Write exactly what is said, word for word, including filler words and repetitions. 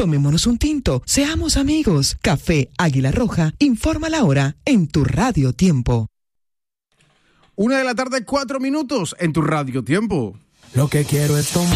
Tomémonos un tinto, seamos amigos. Café Águila Roja, informa la hora en tu Radio Tiempo. Una de la tarde, cuatro minutos en tu Radio Tiempo. Lo que quiero es tomar.